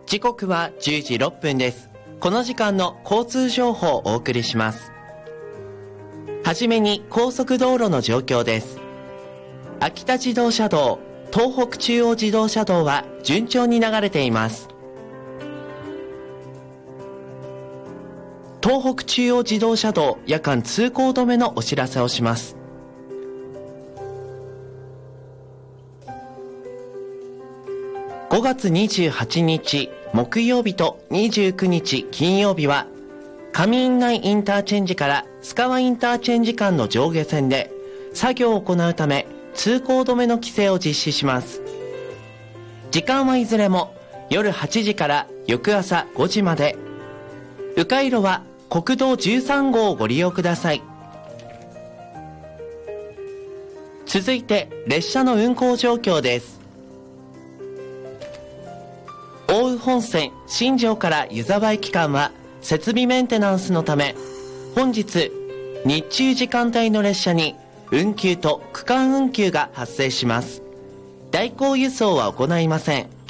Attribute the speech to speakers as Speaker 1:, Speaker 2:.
Speaker 1: 時刻は10時6分です。この時間の交通情報をお送りします。はじめに高速道路の状況です。秋田自動車道、東北中央自動車道は順調に流れています。東北中央自動車道夜間通行止めのお知らせをします。5月28日木曜日と29日金曜日は上院内インターチェンジから須川インターチェンジ間の上下線で作業を行うため通行止めの規制を実施します。時間はいずれも夜8時から翌朝5時まで。迂回路は国道13号をご利用ください。続いて列車の運行状況です。奥羽本線新庄から湯沢駅間は設備メンテナンスのため本日日中時間帯の列車に運休と区間運休が発生します。代行輸送は行いません。